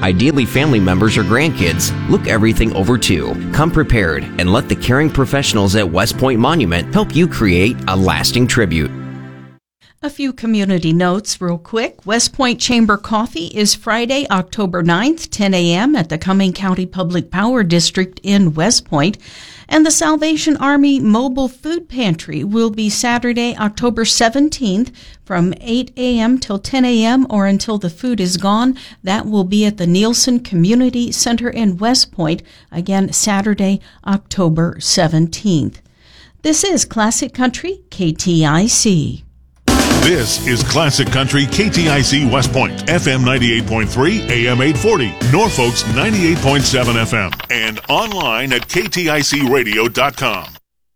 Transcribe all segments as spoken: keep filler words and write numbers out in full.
ideally family members or grandkids, look everything over too. Come prepared and let the caring professionals at West Point Monument help you create a lasting tribute. A few community notes real quick. West Point Chamber Coffee is Friday, October ninth, ten a.m. at the Cumming County Public Power District in West Point. And the Salvation Army Mobile Food Pantry will be Saturday, October seventeenth from eight a.m. till ten a.m. or until the food is gone. That will be at the Nielsen Community Center in West Point. Again, Saturday, October seventeenth. This is Classic Country, K T I C. This is Classic Country K T I C West Point, F M ninety-eight point three, A M eight forty, Norfolk's ninety-eight point seven F M, and online at K T I C radio dot com.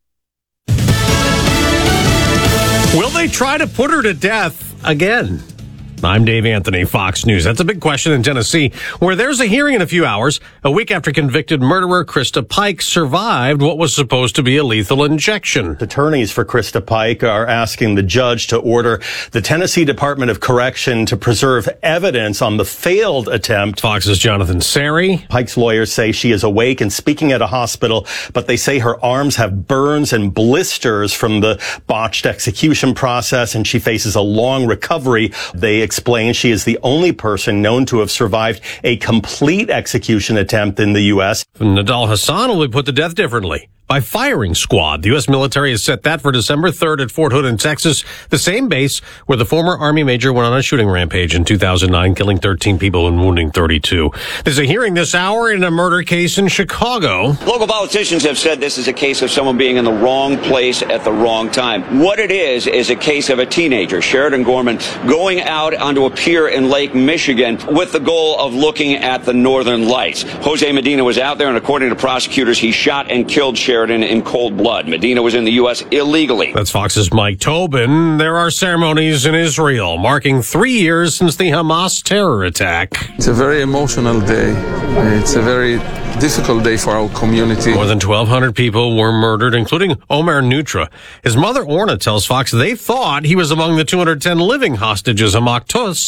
Will they try to put her to death again? I'm Dave Anthony, Fox News. That's a big question in Tennessee, where there's a hearing in a few hours, a week after convicted murderer Krista Pike survived what was supposed to be a lethal injection. Attorneys for Krista Pike are asking the judge to order the Tennessee Department of Correction to preserve evidence on the failed attempt. Fox's Jonathan Sari. Pike's lawyers say she is awake and speaking at a hospital, but they say her arms have burns and blisters from the botched execution process, and she faces a long recovery. They explain she is the only person known to have survived a complete execution attempt in the U S. Nadal Hassan will be put to death differently by firing squad. The U S military has set that for December third at Fort Hood in Texas, the same base where the former Army major went on a shooting rampage in two thousand nine, killing thirteen people and wounding thirty-two. There's a hearing this hour in a murder case in Chicago. Local politicians have said this is a case of someone being in the wrong place at the wrong time. What it is, is a case of a teenager, Sheridan Gorman, going out onto a pier in Lake Michigan with the goal of looking at the northern lights. Jose Medina was out there, and according to prosecutors, he shot and killed Sheridan in cold blood. Medina was in the U S illegally. That's Fox's Mike Tobin. There are ceremonies in Israel marking three years since the Hamas terror attack. It's a very emotional day. It's a very difficult day for our community. More than twelve hundred people were murdered, including Omer Nutra. His mother, Orna, tells Fox they thought he was among the two hundred ten living hostages Hamas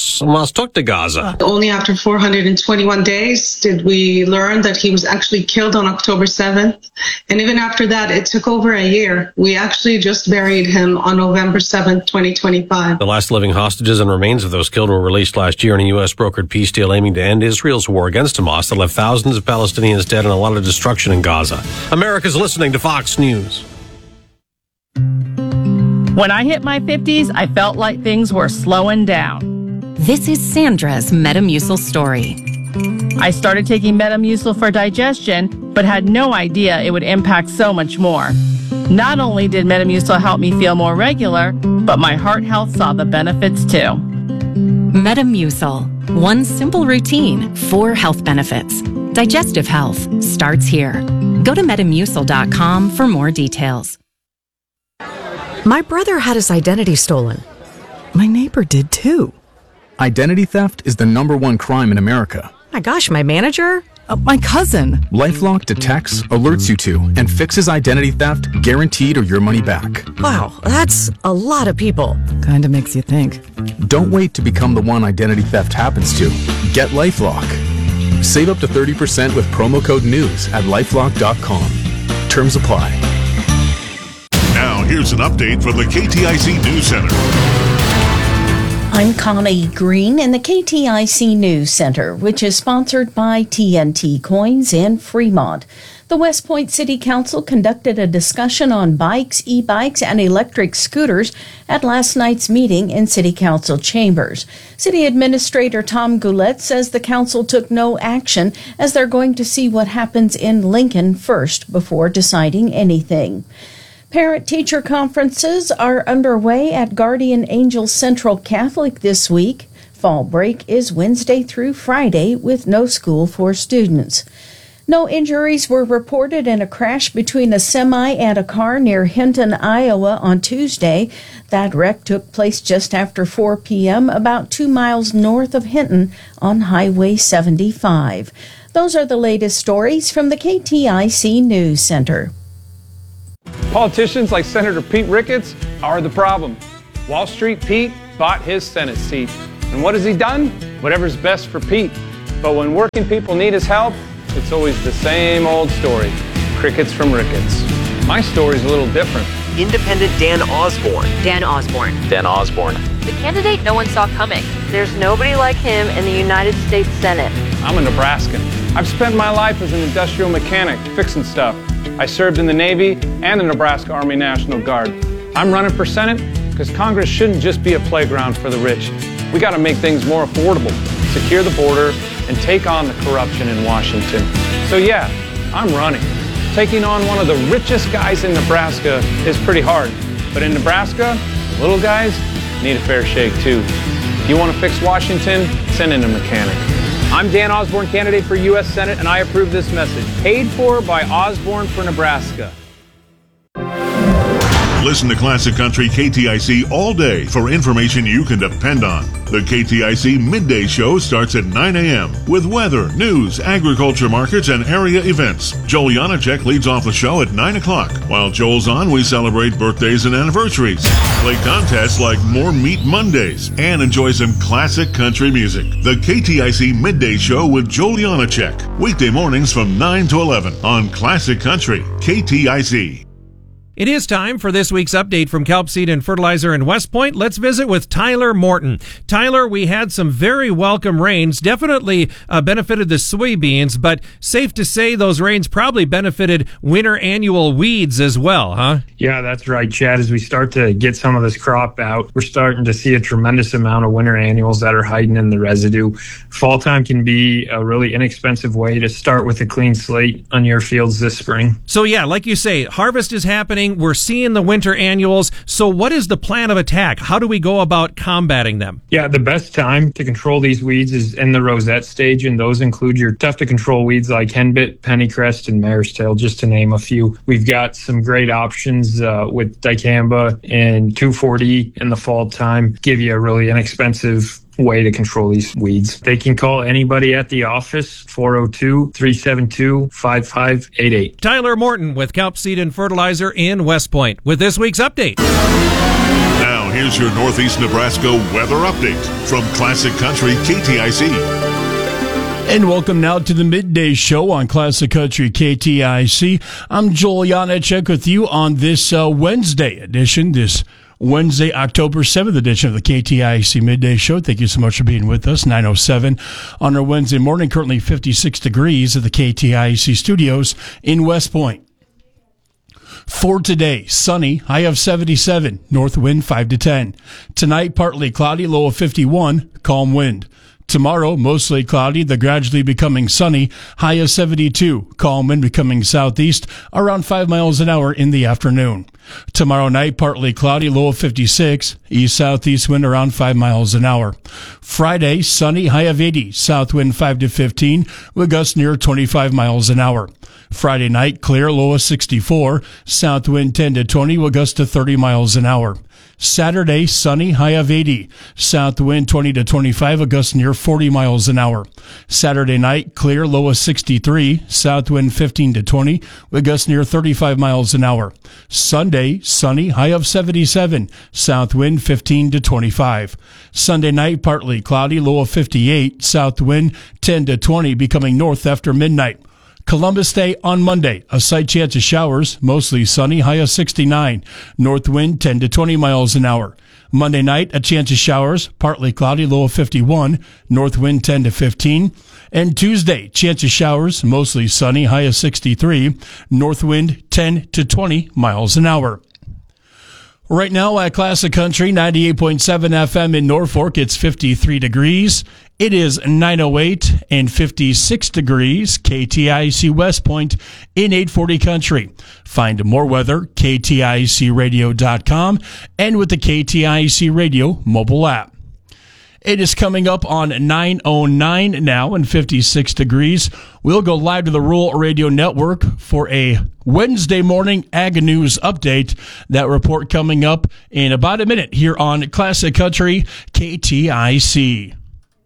took to Gaza. Only after four hundred twenty-one days did we learn that he was actually killed on October seventh. And even after that, it took over a year. We actually just buried him on November seventh, twenty twenty-five. The last living hostages and remains of those killed were released last year in a U S brokered peace deal aiming to end Israel's war against Hamas that left thousands of Palestinians dead and a lot of destruction in Gaza. America's listening to Fox News. When I hit my fifties, I felt like things were slowing down. This is Sandra's Metamucil story. I started taking Metamucil for digestion, but had no idea it would impact so much more. Not only did Metamucil help me feel more regular, but my heart health saw the benefits too. Metamucil. One simple routine, four health benefits. Digestive health starts here. Go to Metamucil dot com for more details. My brother had his identity stolen. My neighbor did too. Identity theft is the number one crime in America. My gosh, my manager? Uh, my cousin. LifeLock detects, alerts you to, and fixes identity theft, guaranteed or your money back. Wow, that's a lot of people. Kinda makes you think. Don't wait to become the one identity theft happens to. Get LifeLock. Save up to thirty percent with promo code NEWS at lifelock dot com. Terms apply. Now, here's an update from the K T I C News Center. I'm Connie Green in the K T I C News Center, which is sponsored by T N T Coins in Fremont. The West Point City Council conducted a discussion on bikes, e-bikes, and electric scooters at last night's meeting in City Council chambers. City Administrator Tom Goulet says the council took no action as they're going to see what happens in Lincoln first before deciding anything. Parent-teacher conferences are underway at Guardian Angel Central Catholic this week. Fall break is Wednesday through Friday with no school for students. No injuries were reported in a crash between a semi and a car near Hinton, Iowa on Tuesday. That wreck took place just after four p.m. about two miles north of Hinton on Highway seventy-five. Those are the latest stories from the K T I C News Center. Politicians like Senator Pete Ricketts are the problem. Wall Street Pete bought his Senate seat. And what has he done? Whatever's best for Pete. But when working people need his help, it's always the same old story. Crickets from Ricketts. My story's a little different. Independent Dan Osborne. Dan Osborne. Dan Osborne. The candidate no one saw coming. There's nobody like him in the United States Senate. I'm a Nebraskan. I've spent my life as an industrial mechanic, fixing stuff. I served in the Navy and the Nebraska Army National Guard. I'm running for Senate because Congress shouldn't just be a playground for the rich. We got to make things more affordable, secure the border, and take on the corruption in Washington. So yeah, I'm running. Taking on one of the richest guys in Nebraska is pretty hard. But in Nebraska, the little guys need a fair shake too. If you want to fix Washington, send in a mechanic. I'm Dan Osborne, candidate for U S Senate, and I approve this message. Paid for by Osborne for Nebraska. Listen to Classic Country K T I C all day for information you can depend on. The K T I C Midday Show starts at nine a.m. with weather, news, agriculture markets, and area events. Joel Janacek leads off the show at nine o'clock. While Joel's on, we celebrate birthdays and anniversaries, play contests like More Meat Mondays, and enjoy some classic country music. The K T I C Midday Show with Joel Janacek. Weekday mornings from nine to eleven on Classic Country K T I C. It is time for this week's update from Kelp Seed and Fertilizer in West Point. Let's visit with Tyler Morton. Tyler, we had some very welcome rains, definitely uh, benefited the soybeans, but safe to say those rains probably benefited winter annual weeds as well, huh? Yeah, that's right, Chad. As we start to get some of this crop out, we're starting to see a tremendous amount of winter annuals that are hiding in the residue. Fall time can be a really inexpensive way to start with a clean slate on your fields this spring. So yeah, like you say, harvest is happening. We're seeing the winter annuals. So what is the plan of attack? How do we go about combating them? Yeah, the best time to control these weeds is in the rosette stage, and those include your tough-to-control weeds like henbit, pennycrest, and mare's tail, just to name a few. We've got some great options uh, with dicamba and two forty in the fall time, give you a really inexpensive way to control these weeds. They can call anybody at the office, four oh two, three seven two, five five eight eight. Tyler Morton with Kelp Seed and Fertilizer in West Point with this week's update. Now, here's your Northeast Nebraska weather update from Classic Country K T I C. And welcome now to the Midday Show on Classic Country K T I C. I'm Joel Janacek with you on this uh, Wednesday edition, this Wednesday, October seventh edition of the K T I C Midday Show. Thank you so much for being with us. nine oh seven on our Wednesday morning, currently fifty-six degrees at the K T I C studios in West Point. For today, sunny, high of seventy-seven, north wind five to ten. Tonight, partly cloudy, low of fifty-one, calm wind. Tomorrow, mostly cloudy, the gradually becoming sunny, high of seventy-two, calm wind becoming southeast, around five miles an hour in the afternoon. Tomorrow night, partly cloudy, low of fifty-six, east-southeast wind around five miles an hour. Friday, sunny, high of eighty, south wind five to fifteen, with gusts near twenty-five miles an hour. Friday night, clear, low of sixty-four, south wind ten to twenty, with gusts to thirty miles an hour. Saturday, sunny, high of eighty, south wind twenty to twenty-five, a gust near forty miles an hour. Saturday night, clear, low of sixty-three, south wind fifteen to twenty, with gusts near thirty-five miles an hour. Sunday, sunny, high of seventy-seven, south wind fifteen to twenty-five. Sunday night, partly cloudy, low of fifty-eight, south wind ten to twenty, becoming north after midnight. Columbus Day on Monday, a slight chance of showers, mostly sunny, high of sixty-nine, north wind ten to twenty miles an hour. Monday night, a chance of showers, partly cloudy, low of fifty-one, north wind ten to fifteen. And Tuesday, chance of showers, mostly sunny, high of sixty-three, north wind ten to twenty miles an hour. Right now at Classic Country, ninety-eight point seven F M in Norfolk, it's fifty-three degrees. It is nine oh eight and fifty-six degrees, K T I C West Point in eight forty Country. Find more weather, K T I C radio dot com, and with the K T I C Radio mobile app. It is coming up on nine oh nine now and fifty-six degrees. We'll go live to the Rural Radio Network for a Wednesday morning Ag News update. That report coming up in about a minute here on Classic Country K T I C.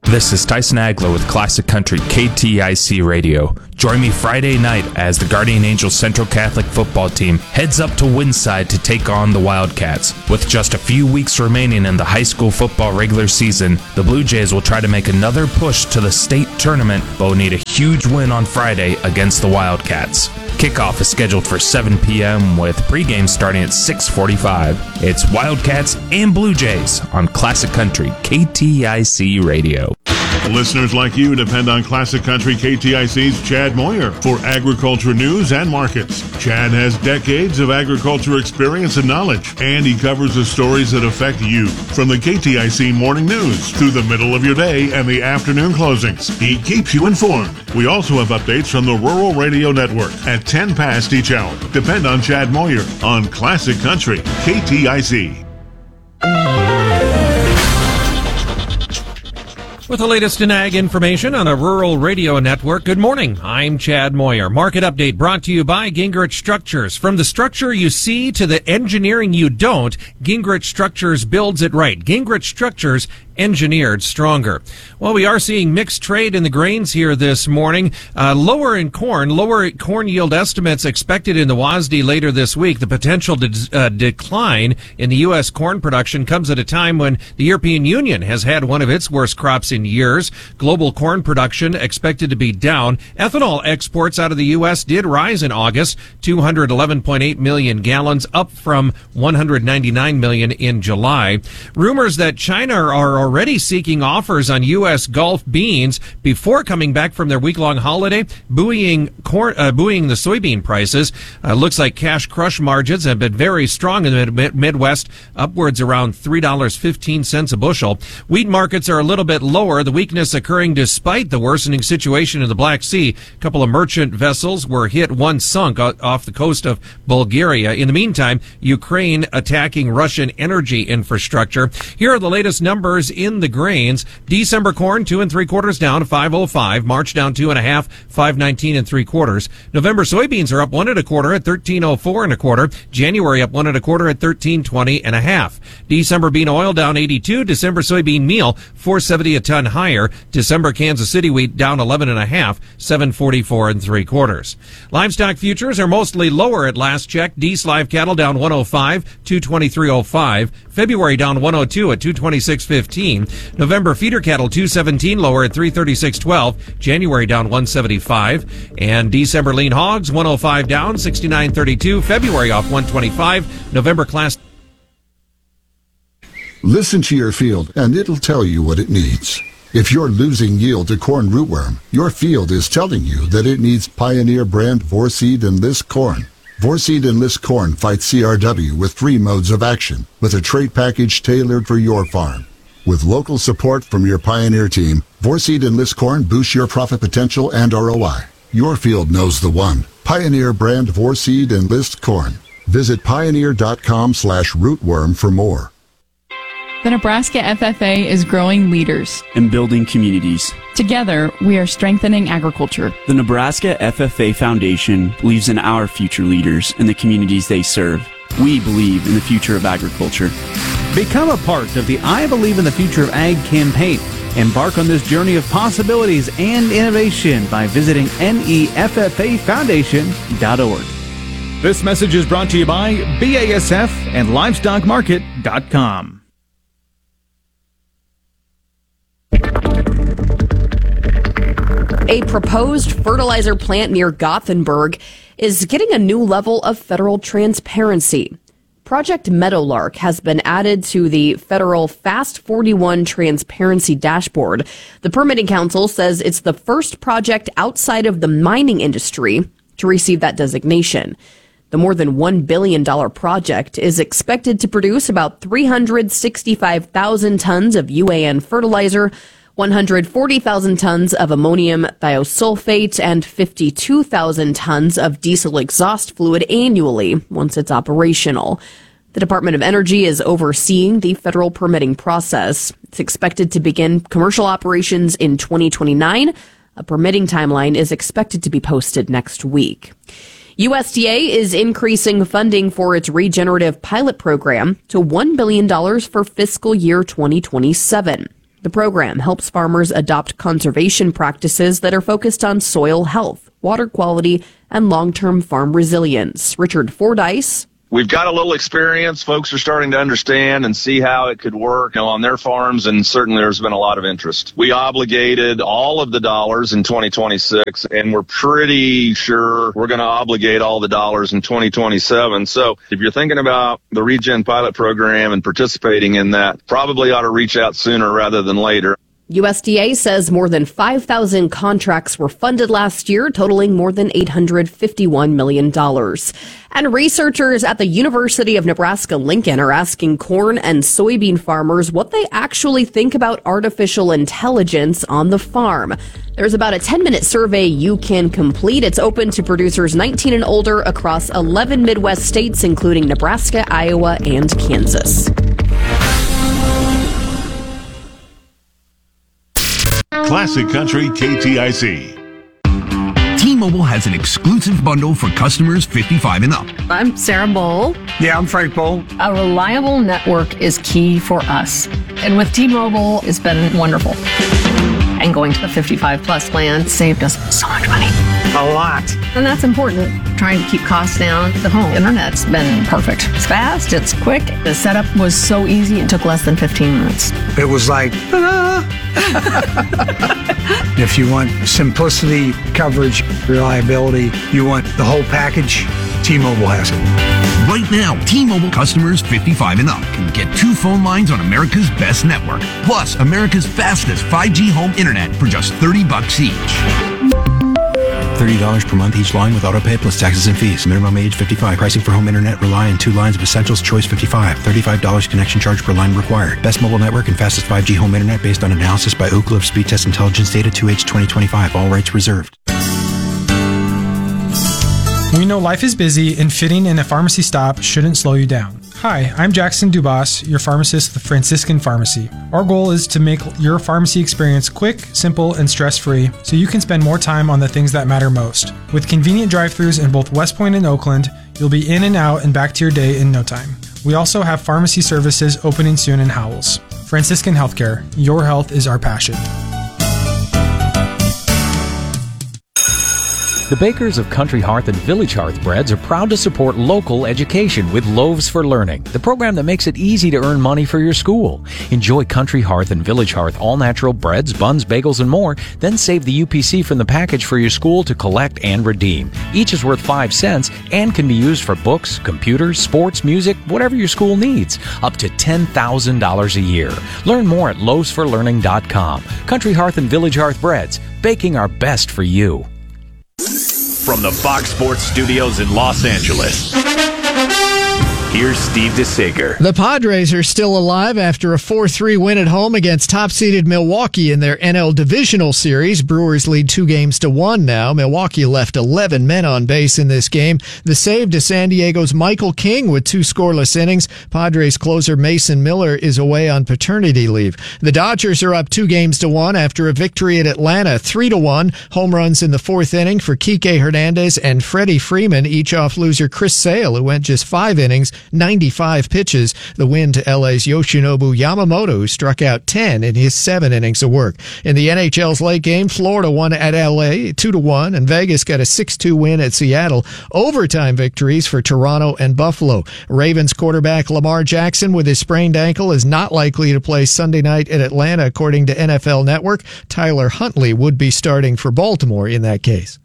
This is Tyson Agler with Classic Country K T I C Radio. Join me Friday night as the Guardian Angels Central Catholic football team heads up to Winside to take on the Wildcats. With just a few weeks remaining in the high school football regular season, the Blue Jays will try to make another push to the state tournament, but will need a huge win on Friday against the Wildcats. Kickoff is scheduled for seven p.m. with pregame starting at six forty-five. It's Wildcats and Blue Jays on Classic Country K T I C Radio. Listeners like you depend on Classic Country K T I C's Chad Moyer for agriculture news and markets. Chad has decades of agriculture experience and knowledge, and he covers the stories that affect you. From the K T I C morning news through the middle of your day and the afternoon closings, he keeps you informed. We also have updates from the Rural Radio Network at ten past each hour. Depend on Chad Moyer on Classic Country K T I C. With the latest in ag information on a Rural Radio Network, good morning. I'm Chad Moyer. Market update brought to you by Gingrich Structures. From the structure you see to the engineering you don't, Gingrich Structures builds it right. Gingrich Structures, engineered stronger. Well, we are seeing mixed trade in the grains here this morning. Uh, lower in corn, lower corn yield estimates expected in the W A S D later this week. The potential de- uh, decline in the U S corn production comes at a time when the European Union has had one of its worst crops in years. Global corn production expected to be down. Ethanol exports out of the U S did rise in August, two hundred eleven point eight million gallons, up from one hundred ninety-nine million in July. Rumors that China are already seeking offers on U S Gulf beans before coming back from their week-long holiday, buoying corn, uh, buoying the soybean prices. Uh, looks like cash crush margins have been very strong in the mid- Midwest, upwards around three dollars and fifteen cents a bushel. Wheat markets are a little bit lower, the weakness occurring despite the worsening situation in the Black Sea. A couple of merchant vessels were hit, one sunk off the coast of Bulgaria. In the meantime, Ukraine attacking Russian energy infrastructure. Here are the latest numbers in the grains. December corn, two and three quarters down, five oh five. March down two and a half, five nineteen and three quarters. November soybeans are up one and a quarter at thirteen oh four and a quarter. January up one and a quarter at thirteen twenty and a half. December bean oil down eighty-two. December soybean meal four seventy a ton higher. December Kansas City wheat down eleven and a half, seven forty-four and three quarters. Livestock futures are mostly lower at last check. Dees live cattle down one oh five, two twenty-three oh five. February down one oh two at two twenty-six fifteen. November feeder cattle two seventeen lower at three thirty-six twelve. January down one seventy-five. And December lean hogs one oh five down, sixty-nine thirty-two. February off one twenty-five. November class. Listen to your field and it'll tell you what it needs. If you're losing yield to corn rootworm, your field is telling you that it needs Pioneer brand Vorseed Enlist corn. Vorseed Enlist corn fights C R W with three modes of action, with a trait package tailored for your farm. With local support from your Pioneer team, Vorseed Enlist corn boosts your profit potential and R O I. Your field knows the one. Pioneer brand Vorseed Enlist corn. Visit pioneer.com slash rootworm for more. The Nebraska F F A is growing leaders and building communities. Together, we are strengthening agriculture. The Nebraska F F A Foundation believes in our future leaders and the communities they serve. We believe in the future of agriculture. Become a part of the I Believe in the Future of Ag campaign. Embark on this journey of possibilities and innovation by visiting N E F F A foundation dot org. This message is brought to you by B A S F and livestock market dot com. A proposed fertilizer plant near Gothenburg is getting a new level of federal transparency. Project Meadowlark has been added to the federal Fast forty-one transparency dashboard. The Permitting Council says it's the first project outside of the mining industry to receive that designation. The more than one billion dollars project is expected to produce about three hundred sixty-five thousand tons of U A N fertilizer, one hundred forty thousand tons of ammonium thiosulfate, and fifty-two thousand tons of diesel exhaust fluid annually once it's operational. The Department of Energy is overseeing the federal permitting process. It's expected to begin commercial operations in twenty twenty-nine. A permitting timeline is expected to be posted next week. U S D A is increasing funding for its regenerative pilot program to one billion dollars for fiscal year twenty twenty-seven. The program helps farmers adopt conservation practices that are focused on soil health, water quality, and long-term farm resilience. Richard Fordyce. We've got a little experience. Folks are starting to understand and see how it could work, you know, on their farms, and certainly there's been a lot of interest. We obligated all of the dollars in twenty twenty-six, and we're pretty sure we're going to obligate all the dollars in twenty twenty-seven. So if you're thinking about the Regen pilot program and participating in that, probably ought to reach out sooner rather than later. U S D A says more than five thousand contracts were funded last year, totaling more than eight hundred fifty-one million dollars. And researchers at the University of Nebraska-Lincoln are asking corn and soybean farmers what they actually think about artificial intelligence on the farm. There's about a ten-minute survey you can complete. It's open to producers nineteen and older across eleven Midwest states, including Nebraska, Iowa, and Kansas. Classic Country K T I C. T-Mobile has an exclusive bundle for customers fifty-five and up. I'm Sarah Bowl. Yeah, I'm Frank Bowl. A reliable network is key for us. And with T-Mobile, it's been wonderful. And going to the fifty-five plus plan saved us so much money. A lot. And that's important. Trying to keep costs down. The home internet's been perfect. It's fast, it's quick. The setup was so easy, it took less than fifteen minutes. It was like, ta-da! If you want simplicity, coverage, reliability, you want the whole package, T-Mobile has it. Right now, T-Mobile customers fifty-five and up can get two phone lines on America's best network, plus America's fastest five G home internet for just thirty bucks each. thirty dollars per month each line with autopay plus taxes and fees. Minimum age fifty-five. Pricing for home internet rely on two lines of Essentials Choice fifty-five. thirty-five dollars connection charge per line required. Best mobile network and fastest five G home internet based on analysis by Ookla of Speed Test Intelligence Data two H twenty twenty-five. All rights reserved. We know life is busy and fitting in a pharmacy stop shouldn't slow you down. Hi, I'm Jackson Dubas, your pharmacist at the Franciscan Pharmacy. Our goal is to make your pharmacy experience quick, simple, and stress-free so you can spend more time on the things that matter most. With convenient drive-thrus in both West Point and Oakland, you'll be in and out and back to your day in no time. We also have pharmacy services opening soon in Howells. Franciscan Healthcare, your health is our passion. The bakers of Country Hearth and Village Hearth breads are proud to support local education with Loaves for Learning, the program that makes it easy to earn money for your school. Enjoy Country Hearth and Village Hearth all-natural breads, buns, bagels, and more, then save the U P C from the package for your school to collect and redeem. Each is worth five cents and can be used for books, computers, sports, music, whatever your school needs, up to ten thousand dollars a year. Learn more at loaves for learning dot com. Country Hearth and Village Hearth breads, baking our best for you. From the Fox Sports Studios in Los Angeles, here's Steve DeSager. The Padres are still alive after a four three win at home against top-seeded Milwaukee in their N L Divisional Series. Brewers lead two games to one now. Milwaukee left eleven men on base in this game. The save to San Diego's Michael King with two scoreless innings. Padres closer Mason Miller is away on paternity leave. The Dodgers are up two games to one after a victory at Atlanta, three to one. Home runs in the fourth inning for Kike Hernandez and Freddie Freeman, each off loser Chris Sale, who went just five innings, ninety-five pitches. The win to L A's Yoshinobu Yamamoto, who struck out ten in his seven innings of work. In the N H L's late game, Florida won at L A two to one, and Vegas got a six two win at Seattle. Overtime victories for Toronto and Buffalo. Ravens quarterback Lamar Jackson with his sprained ankle is not likely to play Sunday night at Atlanta, according to N F L Network. Tyler Huntley would be starting for Baltimore in that case.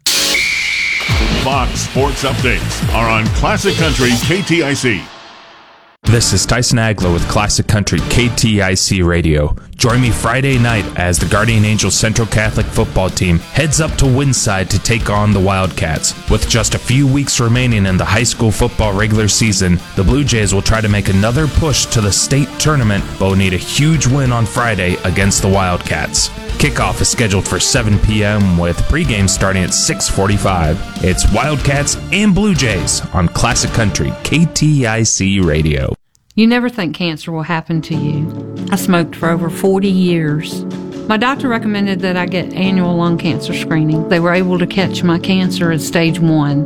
Fox Sports Updates are on Classic Country K T I C. This is Tyson Aglow with Classic Country K T I C Radio. Join me Friday night as the Guardian Angels Central Catholic football team heads up to Winside to take on the Wildcats. With just a few weeks remaining in the high school football regular season, the Blue Jays will try to make another push to the state tournament, but will need a huge win on Friday against the Wildcats. Kickoff is scheduled for seven p.m. with pregame starting at six forty-five. It's Wildcats and Blue Jays on Classic Country K T I C Radio. You never think cancer will happen to you. I smoked for over forty years. My doctor recommended that I get annual lung cancer screening. They were able to catch my cancer at stage one.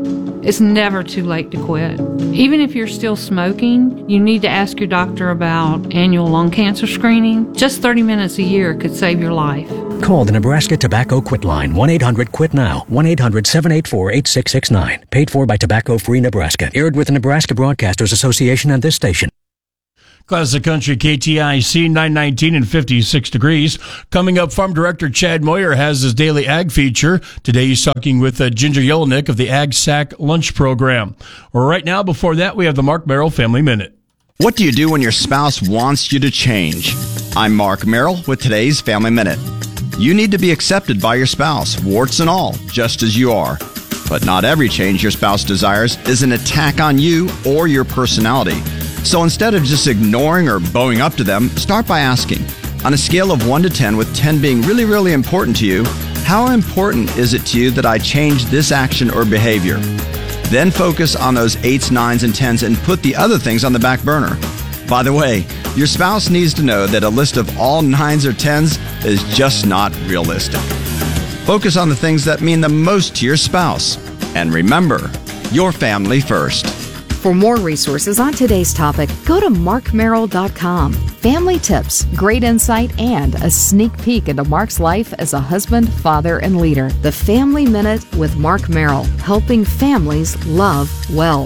It's never too late to quit. Even if you're still smoking, you need to ask your doctor about annual lung cancer screening. Just thirty minutes a year could save your life. Call the Nebraska Tobacco Quit Line, one eight hundred quit now, one eight hundred seven eight four eight six six nine. Paid for by Tobacco Free Nebraska. Aired with the Nebraska Broadcasters Association and this station. Classic Country K T I C, nine nineteen and fifty-six degrees. Coming up, Farm Director Chad Moyer has his daily ag feature. Today he's talking with uh, Ginger Yelenick of the Ag Sack Lunch Program. Right now, before that, we have the Mark Merrill Family Minute. What do you do when your spouse wants you to change? I'm Mark Merrill with today's Family Minute. You need to be accepted by your spouse, warts and all, just as you are. But not every change your spouse desires is an attack on you or your personality. So instead of just ignoring or bowing up to them, start by asking, on a scale of one to ten, with ten being really, really important to you, how important is it to you that I change this action or behavior? Then focus on those eights, nines, and tens and put the other things on the back burner. By the way, your spouse needs to know that a list of all nines or tens is just not realistic. Focus on the things that mean the most to your spouse. And remember, your family first. For more resources on today's topic, go to mark merrill dot com. Family tips, great insight, and a sneak peek into Mark's life as a husband, father, and leader. The Family Minute with Mark Merrill, helping families love well.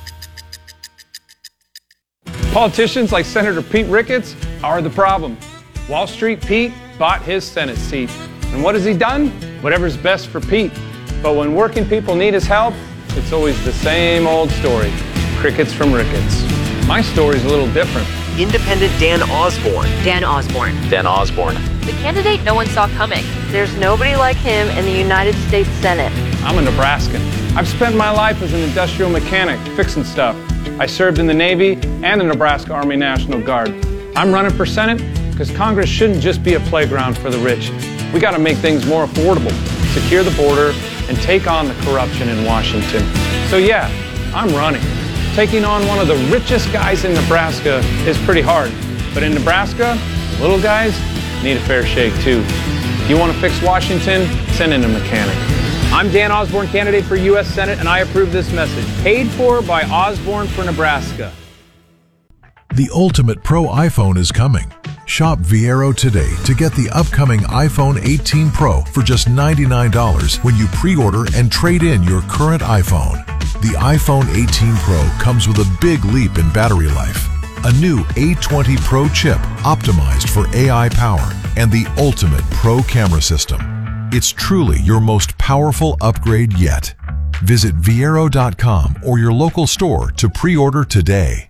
Politicians like Senator Pete Ricketts are the problem. Wall Street Pete bought his Senate seat. And what has he done? Whatever's best for Pete. But when working people need his help, it's always the same old story. Crickets from Ricketts. My story's a little different. Independent Dan Osborne. Dan Osborne. Dan Osborne. The candidate no one saw coming. There's nobody like him in the United States Senate. I'm a Nebraskan. I've spent my life as an industrial mechanic, fixing stuff. I served in the Navy and the Nebraska Army National Guard. I'm running for Senate because Congress shouldn't just be a playground for the rich. We got to make things more affordable, secure the border, and take on the corruption in Washington. So yeah, I'm running. Taking on one of the richest guys in Nebraska is pretty hard. But in Nebraska, little guys need a fair shake too. You want to fix Washington? Send in a mechanic. I'm Dan Osborne, candidate for U S Senate, and I approve this message. Paid for by Osborne for Nebraska. The ultimate pro iPhone is coming. Shop Viero today to get the upcoming iPhone eighteen Pro for just ninety-nine dollars when you pre-order and trade in your current iPhone. The iPhone eighteen Pro comes with a big leap in battery life, a new A twenty Pro chip optimized for A I power, and the ultimate pro camera system. It's truly your most powerful upgrade yet. Visit Viero dot com or your local store to pre-order today.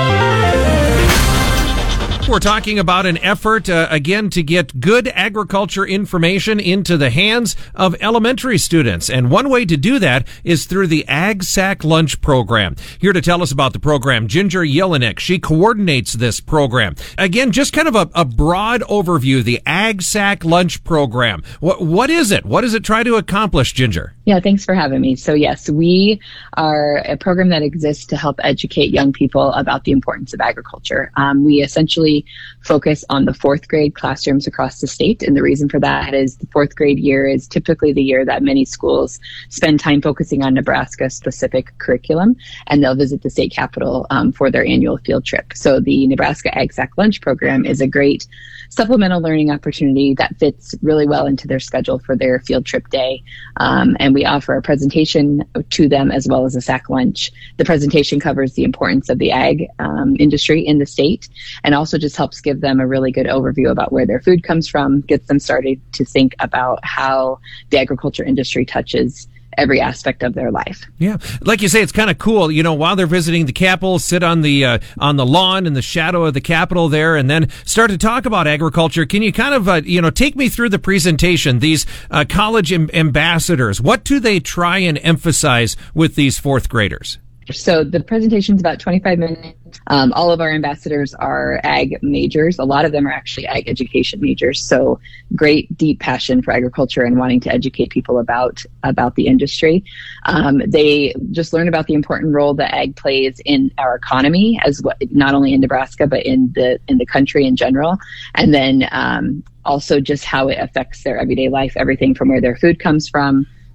We're talking about an effort, uh, again, to get good agriculture information into the hands of elementary students. And one way to do that is through the Ag Sack Lunch Program. Here to tell us about the program, Ginger Yelenick. She coordinates this program. Again, just kind of a, a broad overview, the Ag Sack Lunch Program. What, what is it? What does it try to accomplish, Ginger? Yeah, thanks for having me. So yes, we are a program that exists to help educate young people about the importance of agriculture. Um, we essentially focus on the fourth grade classrooms across the state. And the reason for that is the fourth grade year is typically the year that many schools spend time focusing on Nebraska specific curriculum, and they'll visit the state capitol um, for their annual field trip. So the Nebraska Ag Sack Lunch Program is a great supplemental learning opportunity that fits really well into their schedule for their field trip day. Um, and we offer a presentation to them as well as a sack lunch. The presentation covers the importance of the ag um, industry in the state and also just helps give them a really good overview about where their food comes from, gets them started to think about how the agriculture industry touches every aspect of their life. Yeah, like you say, it's kind of cool. You know, while they're visiting the Capitol, sit on the uh, on the lawn in the shadow of the Capitol there, and then start to talk about agriculture. Can you kind of uh, you know take me through the presentation? These uh, college am- ambassadors, what do they try and emphasize with these fourth graders? So the presentation's about twenty-five minutes. Um, all of our ambassadors are ag majors. A lot of them are actually ag education majors. So great, deep passion for agriculture and wanting to educate people about about the industry. Um, they just learn about the important role that ag plays in our economy, as well, not only in Nebraska but in the in the country in general. And then um, also just how it affects their everyday life, everything from where their food comes from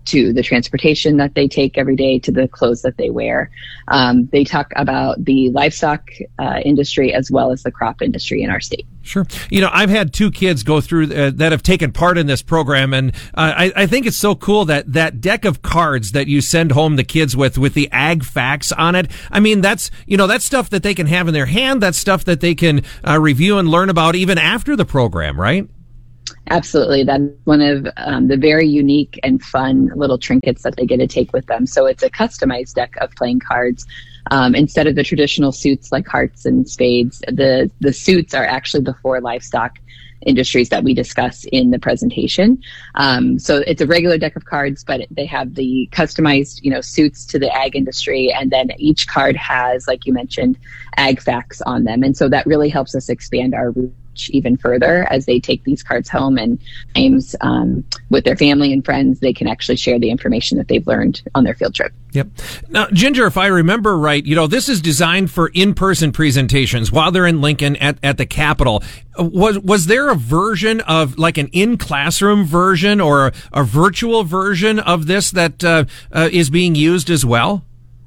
to the transportation that they take every day, to the clothes that they wear. Um, they talk about the livestock uh, industry as well as the crop industry in our state. Sure. You know, I've had two kids go through uh, that have taken part in this program, and uh, I, I think it's so cool that that deck of cards that you send home the kids with, with the ag facts on it. I mean, that's, you know, that's stuff that they can have in their hand. That's stuff that they can uh, review and learn about even after the program, right? Absolutely. That's one of um, the very unique and fun little trinkets that they get to take with them. So it's a customized deck of playing cards. Um, instead of the traditional suits like hearts and spades, the, the suits are actually the four livestock industries that we discuss in the presentation. Um, so it's a regular deck of cards, but they have the customized, you know, suits to the ag industry. And then each card has, like you mentioned, ag facts on them. And so that really helps us expand our reach even further as they take these cards home, and games um, with their family and friends, they can actually share the information that they've learned on their field trip. Yep. Now, Ginger, if I remember right, you know, this is designed for in-person presentations while they're in Lincoln at, at the Capitol. Was was there a version of, like, an in-classroom version or a, a virtual version of this that uh, uh, is being used as well?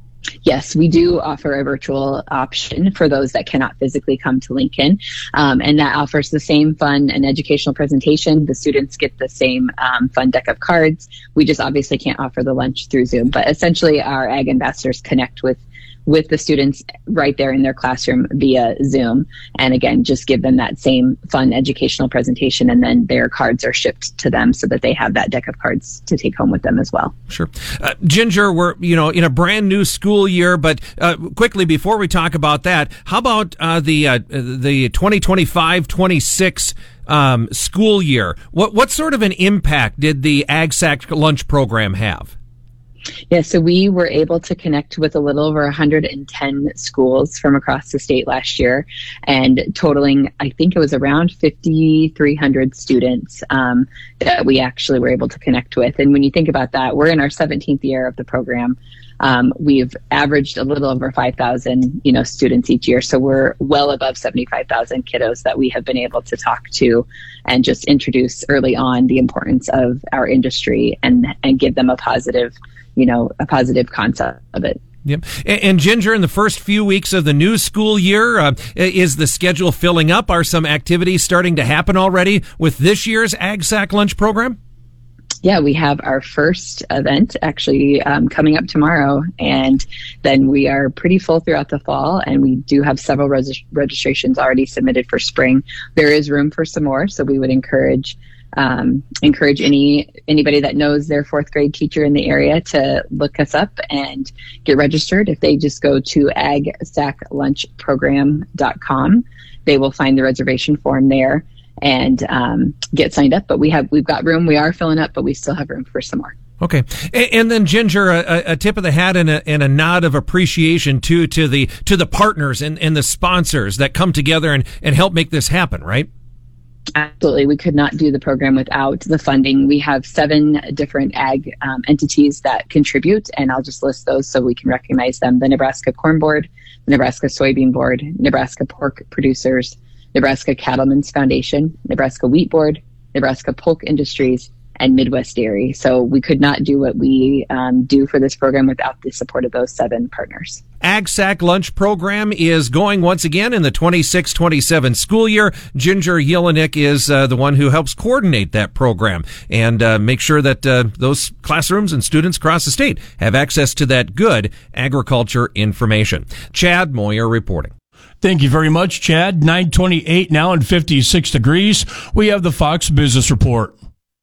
Yes, we do offer a virtual option for those that cannot physically come to Lincoln, um, and that offers the same fun and educational presentation. The students get the same um, fun deck of cards. We just obviously can't offer the lunch through Zoom, but essentially our ag ambassadors connect with with the students right there in their classroom via Zoom. And again, just give them that same fun educational presentation, and then their cards are shipped to them so that they have that deck of cards to take home with them as well. Sure. Uh, Ginger, we're, you know, in a brand new school year, but uh, quickly before we talk about that, how about uh, the uh, the twenty twenty-five twenty-six um, school year? What what sort of an impact did the AgSac lunch program have? Yeah, so we were able to connect with a little over one hundred ten schools from across the state last year, and totaling, I think it was around fifty-three hundred students um, that we actually were able to connect with. And when you think about that, we're in our seventeenth year of the program. Um, we've averaged a little over five thousand, you know, students each year. So we're well above seventy-five thousand kiddos that we have been able to talk to and just introduce early on the importance of our industry and, and give them a positive, you know, a positive concept of it. Yep. And, and Ginger, in the first few weeks of the new school year, uh, is the schedule filling up? Are some activities starting to happen already with this year's AgSac lunch program? Yeah, we have our first event actually um, coming up tomorrow, and then we are pretty full throughout the fall, and we do have several res- registrations already submitted for spring. There is room for some more, so we would encourage um, encourage any anybody that knows their fourth grade teacher in the area to look us up and get registered. If they just go to ag sac lunch program dot com, they will find the reservation form there and um, get signed up. But we have we've got room. We are filling up, but we still have room for some more. Okay, and, and then Ginger, a, a tip of the hat and a, and a nod of appreciation too to the to the partners and, and the sponsors that come together and, and help make this happen, right? Absolutely. We could not do the program without the funding. We have seven different ag um, entities that contribute, and I'll just list those so we can recognize them. The Nebraska Corn Board, the Nebraska Soybean Board, Nebraska Pork Producers, Nebraska Cattlemen's Foundation, Nebraska Wheat Board, Nebraska Polk Industries, and Midwest Dairy. So we could not do what we um, do for this program without the support of those seven partners. AgSac Lunch Program is going once again in the twenty-six twenty-seven school year. Ginger Yelenik is uh, the one who helps coordinate that program and uh, make sure that uh, those classrooms and students across the state have access to that good agriculture information. Chad Moyer reporting. Thank you very much, Chad. nine twenty-eight now and fifty-six degrees. We have the Fox Business Report.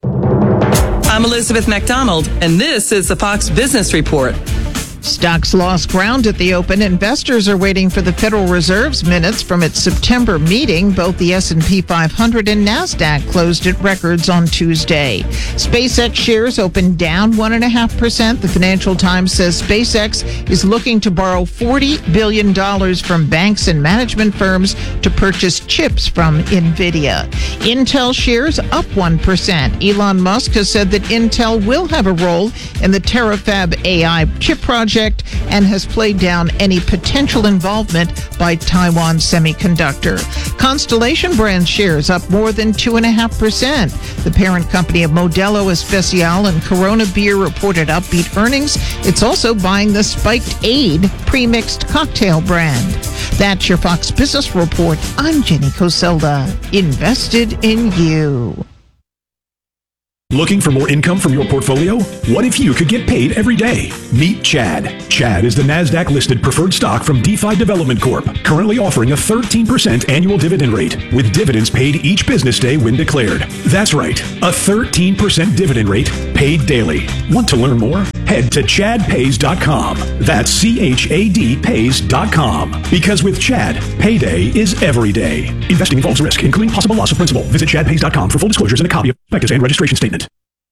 I'm Elizabeth McDonald, and this is the Fox Business Report. Stocks lost ground at the open. Investors are waiting for the Federal Reserve's minutes from its September meeting. Both the S and P five hundred and NASDAQ closed at records on Tuesday. SpaceX shares opened down one point five percent. The Financial Times says SpaceX is looking to borrow forty billion dollars from banks and management firms to purchase chips from NVIDIA. Intel shares up one percent. Elon Musk has said that Intel will have a role in the Terafab A I chip project project and has played down any potential involvement by Taiwan Semiconductor. Constellation Brands shares up more than two point five percent. The parent company of Modelo Especial and Corona Beer reported upbeat earnings. It's also buying the Spiked Aid pre-mixed cocktail brand. That's your Fox Business Report. I'm Jenny Coselda. Invested in you. Looking for more income from your portfolio? What if you could get paid every day? Meet Chad. Chad is the NASDAQ-listed preferred stock from DeFi Development Corp, currently offering a thirteen percent annual dividend rate, with dividends paid each business day when declared. That's right, a thirteen percent dividend rate paid daily. Want to learn more? Head to chad pays dot com. That's C H A D pays dot com. Because with Chad, payday is every day. Investing involves risk, including possible loss of principal. Visit chad pays dot com for full disclosures and a copy of prospectus and registration statement.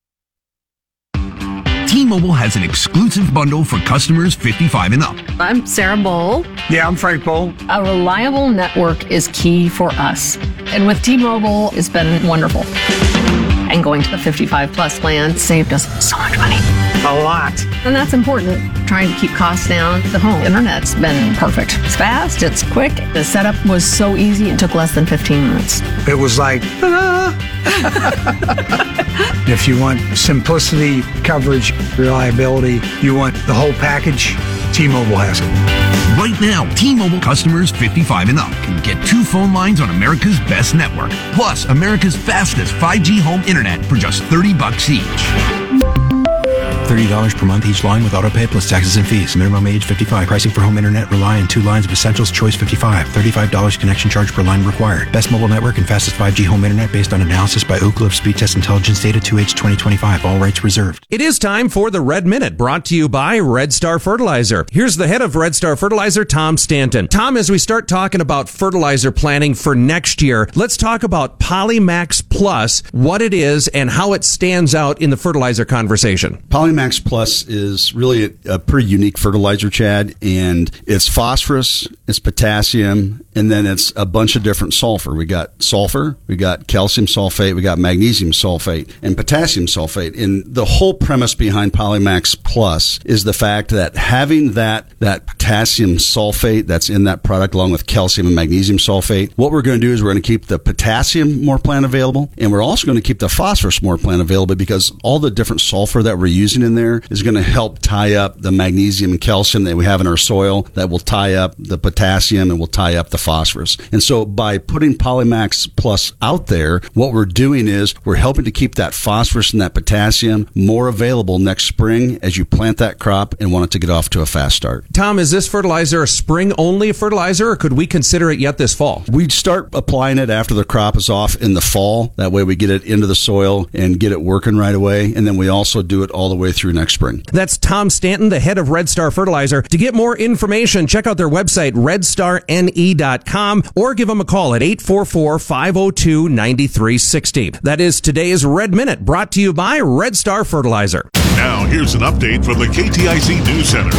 T-Mobile has an exclusive bundle for customers fifty-five and up. I'm Sarah Bowl. Yeah, I'm Frank Bowl. A reliable network is key for us. And with T-Mobile, it's been wonderful. And going to the fifty-five plus plan saved us so much money. A lot. And that's important. Trying to keep costs down. The home internet's been perfect. It's fast, it's quick. The setup was so easy, it took less than fifteen minutes. It was like, ah. If you want simplicity, coverage, reliability, you want the whole package, T-Mobile has it. Right now, T-Mobile customers fifty-five and up can get two phone lines on America's best network, plus America's fastest five G home internet for just thirty bucks each. thirty dollars per month each line with autopay plus taxes and fees. Minimum age fifty-five. Pricing for home internet rely on two lines of Essentials Choice fifty-five. thirty-five dollars connection charge per line required. Best mobile network and fastest five G home internet based on analysis by Oak Cliff Speed Test Intelligence Data two H twenty twenty-five. All rights reserved. It is time for the Red Minute, brought to you by Red Star Fertilizer. Here's the head of Red Star Fertilizer, Tom Stanton. Tom, as we start talking about fertilizer planning for next year, let's talk about Polymax Plus, what it is and how it stands out in the fertilizer conversation. Polymax Plus is really a, a pretty unique fertilizer, Chad, and it's phosphorus, it's potassium, and then it's a bunch of different sulfur. We got sulfur, we got calcium sulfate, we got magnesium sulfate, and potassium sulfate. And the whole premise behind Polymax Plus is the fact that having that, that potassium sulfate that's in that product along with calcium and magnesium sulfate, what we're going to do is we're going to keep the potassium more plant available, and we're also going to keep the phosphorus more plant available because all the different sulfur that we're using in there is going to help tie up the magnesium and calcium that we have in our soil that will tie up the potassium and will tie up the phosphorus. And so by putting Polymax Plus out there, what we're doing is we're helping to keep that phosphorus and that potassium more available next spring as you plant that crop and want it to get off to a fast start. Tom, is this fertilizer a spring-only fertilizer, or could we consider it yet this fall? We'd start applying it after the crop is off in the fall. That way we get it into the soil and get it working right away. And then we also do it all the way through next spring. That's Tom Stanton, the head of Red Star Fertilizer. To get more information, check out their website, red star N E dot com, or give them a call at eight four four, five oh two, nine three six oh. That is today's Red Minute, brought to you by Red Star Fertilizer. Now, here's an update from the K T I C News Center.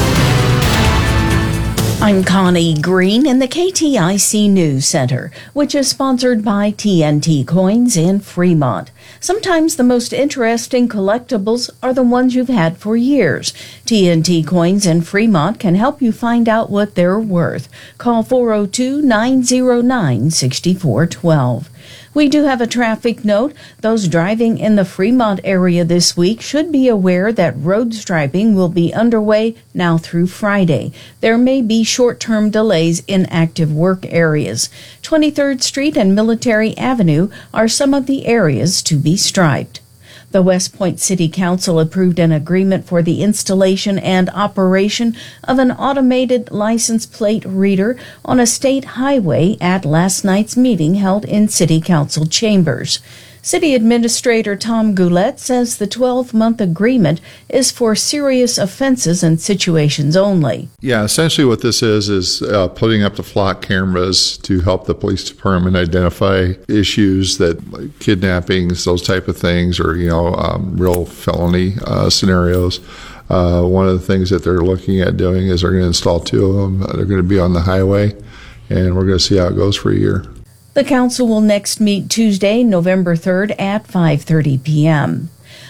I'm Connie Green in the K T I C News Center, which is sponsored by T N T Coins in Fremont. Sometimes the most interesting collectibles are the ones you've had for years. T N T Coins in Fremont can help you find out what they're worth. Call four oh two, nine oh nine, six four one two. We do have a traffic note. Those driving in the Fremont area this week should be aware that road striping will be underway now through Friday. There may be short-term delays in active work areas. twenty-third Street and Military Avenue are some of the areas to be striped. The West Point City Council approved an agreement for the installation and operation of an automated license plate reader on a state highway at last night's meeting held in City Council chambers. City Administrator Tom Goulet says the twelve-month agreement is for serious offenses and situations only. Yeah, essentially what this is is uh, putting up the flock cameras to help the police department identify issues that like kidnappings, those type of things, or, you know, um, real felony uh, scenarios. Uh, one of the things that they're looking at doing is they're going to install two of them. They're going to be on the highway, and we're going to see how it goes for a year. The council will next meet Tuesday, November third at five thirty p.m.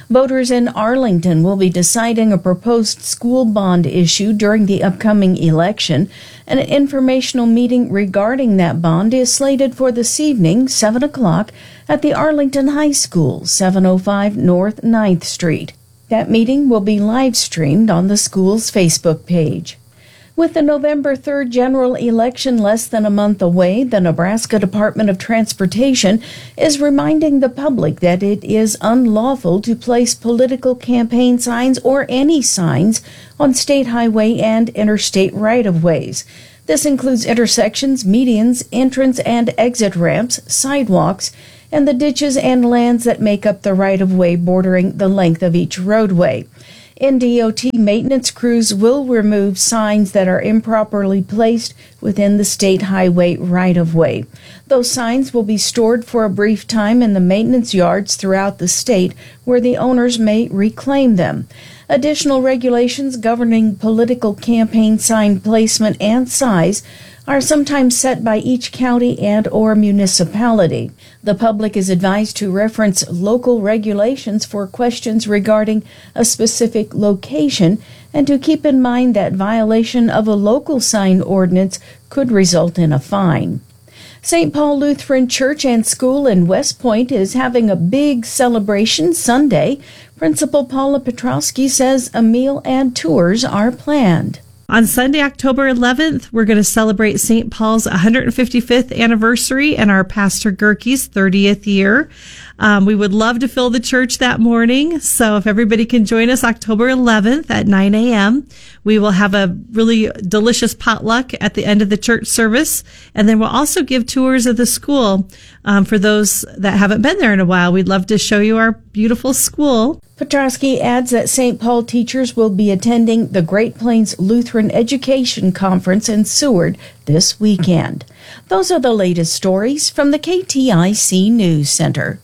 Voters in Arlington will be deciding a proposed school bond issue during the upcoming election. An informational meeting regarding that bond is slated for this evening, seven o'clock, at the Arlington High School, seven oh five North ninth Street. That meeting will be live streamed on the school's Facebook page. With the November third general election less than a month away, the Nebraska Department of Transportation is reminding the public that it is unlawful to place political campaign signs or any signs on state highway and interstate right-of-ways. This includes intersections, medians, entrance and exit ramps, sidewalks, and the ditches and lands that make up the right-of-way bordering the length of each roadway. N D O T maintenance crews will remove signs that are improperly placed within the state highway right-of-way. Those signs will be stored for a brief time in the maintenance yards throughout the state where the owners may reclaim them. Additional regulations governing political campaign sign placement and size are sometimes set by each county and or municipality. The public is advised to reference local regulations for questions regarding a specific location and to keep in mind that violation of a local sign ordinance could result in a fine. Saint Paul Lutheran Church and School in West Point is having a big celebration Sunday. Principal Paula Petrowski says a meal and tours are planned. On Sunday, October eleventh, we're going to celebrate Saint Paul's one hundred fifty-fifth anniversary and our Pastor Gerke's thirtieth year. Um, we would love to fill the church that morning. So if everybody can join us October eleventh at nine a.m., we will have a really delicious potluck at the end of the church service. And then we'll also give tours of the school um, for those that haven't been there in a while. We'd love to show you our beautiful school. Petrowski adds that Saint Paul teachers will be attending the Great Plains Lutheran Education Conference in Seward this weekend. Those are the latest stories from the K T I C News Center.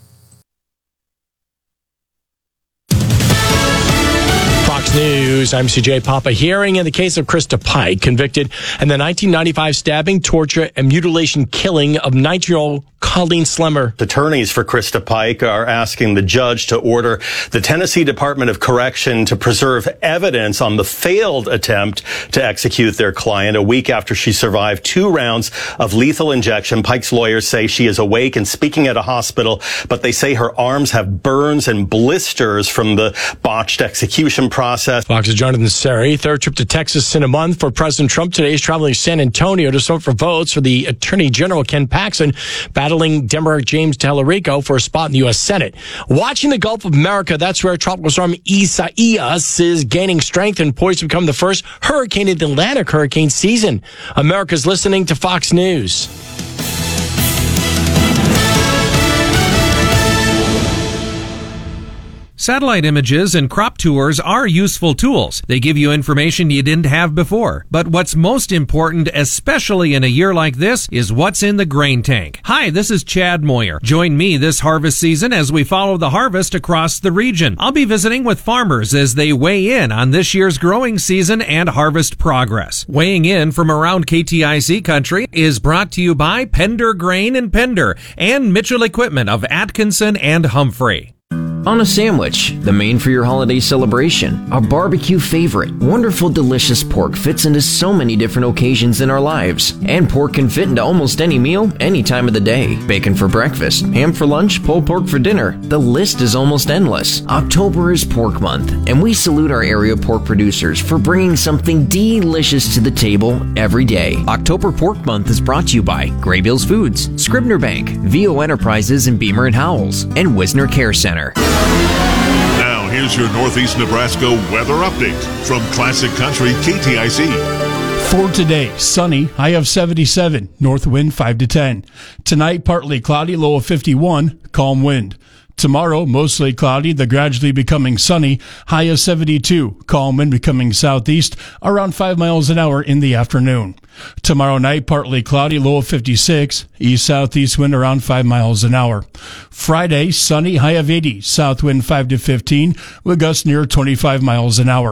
Fox News, I'm C J Papa. Hearing in the case of Krista Pike, convicted in the nineteen ninety-five stabbing, torture, and mutilation killing of nineteen-year-old Colleen Slemmer. Attorneys for Krista Pike are asking the judge to order the Tennessee Department of Correction to preserve evidence on the failed attempt to execute their client a week after she survived two rounds of lethal injection. Pike's lawyers say she is awake and speaking at a hospital, but they say her arms have burns and blisters from the botched execution process. Fox's Jonathan Seri, third trip to Texas in a month for President Trump today. He's traveling to San Antonio to vote for votes for the Attorney General Ken Paxton, battling Democrat James Tallarico for a spot in the U S Senate. Watching the Gulf of America, that's where Tropical Storm Isaias is gaining strength and poised to become the first hurricane in the Atlantic hurricane season. America's listening to Fox News. Satellite images and crop tours are useful tools. They give you information you didn't have before. But what's most important, especially in a year like this, is what's in the grain tank. Hi, this is Chad Moyer. Join me this harvest season as we follow the harvest across the region. I'll be visiting with farmers as they weigh in on this year's growing season and harvest progress. Weighing in from around K T I C country is brought to you by Pender Grain and Pender and Mitchell Equipment of Atkinson and Humphrey. On a sandwich, the main for your holiday celebration, a barbecue favorite. Wonderful, delicious pork fits into so many different occasions in our lives. And pork can fit into almost any meal, any time of the day. Bacon for breakfast, ham for lunch, pulled pork for dinner. The list is almost endless. October is Pork Month, and we salute our area pork producers for bringing something delicious to the table every day. October Pork Month is brought to you by Graybills Foods, Scribner Bank, V O Enterprises in Beamer and Howells, and Wisner Care Center. Now, here's your Northeast Nebraska weather update from Classic Country K T I C. For today, sunny, high of seventy-seven, north wind five to ten. Tonight, partly cloudy, low of fifty-one, calm wind. Tomorrow, mostly cloudy, the gradually becoming sunny, high of seventy-two, calm wind becoming southeast, around five miles an hour in the afternoon. Tomorrow night, partly cloudy, low of fifty-six, east-southeast wind around five miles an hour. Friday, sunny, high of eighty, south wind five to fifteen, with gusts near twenty-five miles an hour.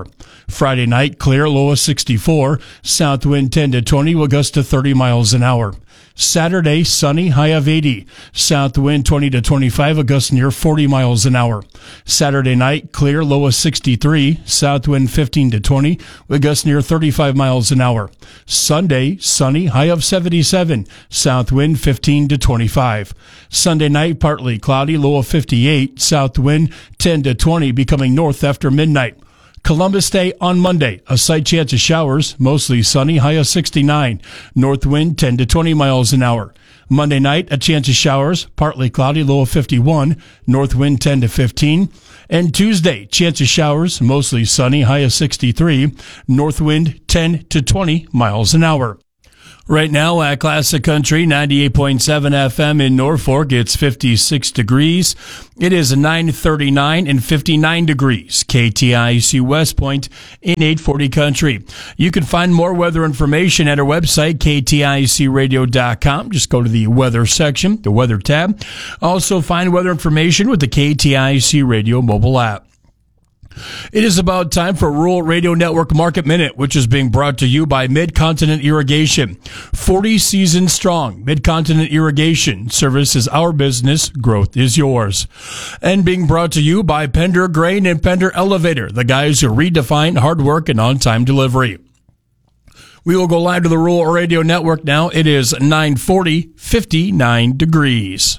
Friday night, clear, low of sixty-four. South wind ten to twenty will gust to thirty miles an hour. Saturday, sunny, high of eighty. South wind twenty to twenty-five, a gust near forty miles an hour. Saturday night, clear, low of sixty-three. South wind fifteen to twenty, with gusts near thirty-five miles an hour. Sunday, sunny, high of seventy-seven. South wind fifteen to twenty-five. Sunday night, partly cloudy, low of fifty-eight. South wind ten to twenty, becoming north after midnight. Columbus Day on Monday, a slight chance of showers, mostly sunny, high of sixty-nine. North wind ten to twenty miles an hour. Monday night, a chance of showers, partly cloudy, low of fifty-one. North wind ten to fifteen. And Tuesday, chance of showers, mostly sunny, high of sixty-three. North wind ten to twenty miles an hour. Right now at Classic Country ninety-eight point seven F M in Norfolk, it's fifty-six degrees. It is nine thirty-nine and fifty-nine degrees. K T I C West Point in eight forty Country. You can find more weather information at our website, K T I C radio dot com. Just go to the weather section, the weather tab. Also find weather information with the K T I C Radio mobile app. It is about time for Rural Radio Network Market Minute, which is being brought to you by Mid-Continent Irrigation. forty seasons strong. Mid-Continent Irrigation. Service is our business. Growth is yours. And being brought to you by Pender Grain and Pender Elevator, the guys who redefine hard work and on-time delivery. We will go live to the Rural Radio Network now. It is nine forty, fifty-nine degrees.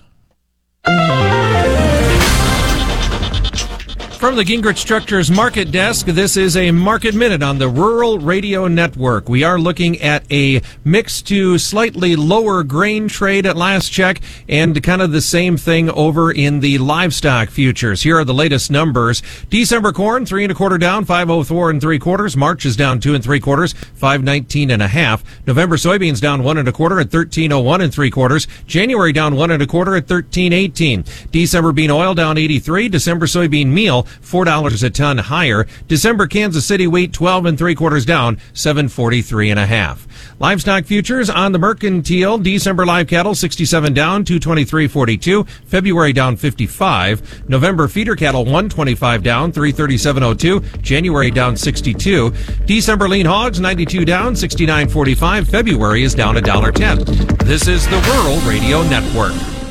From the Gingrich Structures Market Desk, this is a Market Minute on the Rural Radio Network. We are looking at a mix to slightly lower grain trade at last check, and kind of the same thing over in the livestock futures. Here are the latest numbers. December corn, three and a quarter down, five oh four and three quarters. March is down two and three quarters, five nineteen and a half. November soybeans down one and a quarter at thirteen oh one and three quarters. January down one and a quarter at thirteen eighteen. December bean oil down eighty-three. December soybean meal four dollars a ton higher. December Kansas City wheat twelve and three quarters down, seven forty-three and a half. Livestock futures on the mercantile. December live cattle sixty-seven down, two twenty-three forty-two. February down fifty-five. November feeder cattle one twenty-five down, three thirty-seven oh two. January down sixty-two. December lean hogs ninety-two down, sixty-nine forty-five. February is down one dollar ten. This is the Rural Radio Network.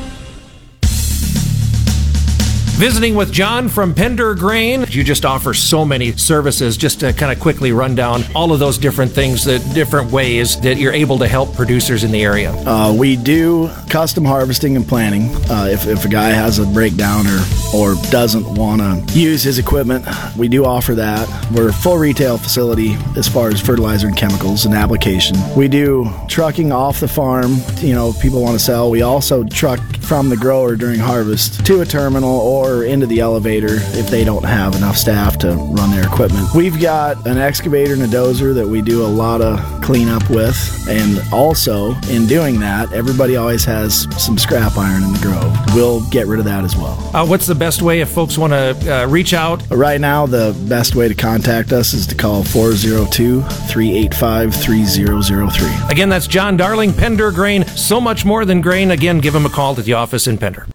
Visiting with John from Pender Grain. You just offer so many services. Just to kind of quickly run down all of those different things, the different ways that you're able to help producers in the area. Uh, we do custom harvesting and planting. Uh, if, if a guy has a breakdown or, or doesn't want to use his equipment, we do offer that. We're a full retail facility as far as fertilizer and chemicals and application. We do trucking off the farm. You know, people want to sell. We also truck from the grower during harvest to a terminal or or into the elevator if they don't have enough staff to run their equipment. We've got an excavator and a dozer that we do a lot of cleanup with, and also in doing that, everybody always has some scrap iron in the grove. We'll get rid of that as well. Uh, what's the best way if folks want to uh, reach out? Right now, the best way to contact us is to call four oh two, three eight five, three oh oh three. Again, that's John Darling, Pender Grain. So much more than grain. Again, give him a call to the office in Pender.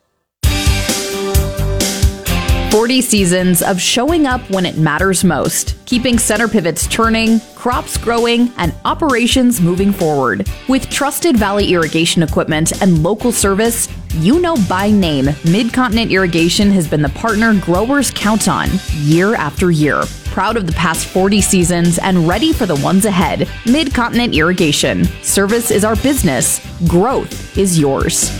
forty seasons of showing up when it matters most, keeping center pivots turning, crops growing, and operations moving forward. With trusted Valley irrigation equipment and local service, you know by name, Mid-Continent Irrigation has been the partner growers count on year after year. Proud of the past forty seasons and ready for the ones ahead. Mid-Continent Irrigation. Service is our business. Growth is yours.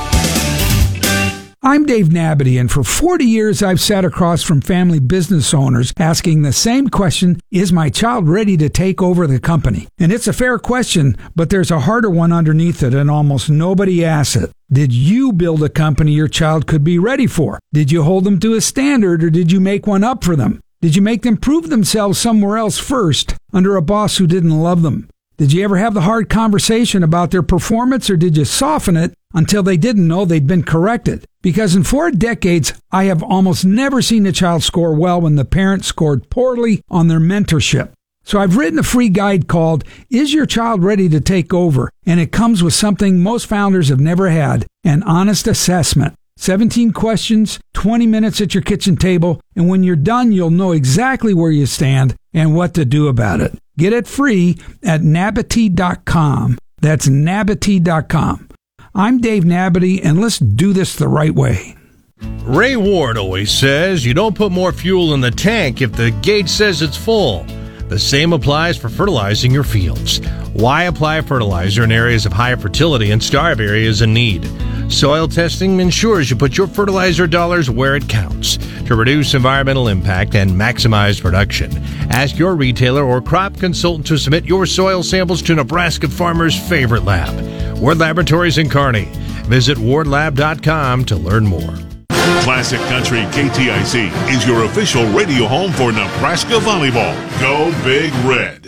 I'm Dave Nabity, and for forty years I've sat across from family business owners asking the same question, is my child ready to take over the company? And it's a fair question, but there's a harder one underneath it, and almost nobody asks it. Did you build a company your child could be ready for? Did you hold them to a standard, or did you make one up for them? Did you make them prove themselves somewhere else first, under a boss who didn't love them? Did you ever have the hard conversation about their performance, or did you soften it until they didn't know they'd been corrected? Because in four decades, I have almost never seen a child score well when the parent scored poorly on their mentorship. So I've written a free guide called Is Your Child Ready to Take Over? And it comes with something most founders have never had, an honest assessment. seventeen questions, twenty minutes at your kitchen table, and when you're done, you'll know exactly where you stand and what to do about it. Get it free at Nabity dot com. That's Nabity dot com. I'm Dave Nabity, and let's do this the right way. Ray Ward always says you don't put more fuel in the tank if the gauge says it's full. The same applies for fertilizing your fields. Why apply fertilizer in areas of high fertility and starve areas in need? Soil testing ensures you put your fertilizer dollars where it counts to reduce environmental impact and maximize production. Ask your retailer or crop consultant to submit your soil samples to Nebraska Farmers' favorite lab, Ward Laboratories in Kearney. Visit ward lab dot com to learn more. Classic Country K T I C is your official radio home for Nebraska volleyball. Go Big Red.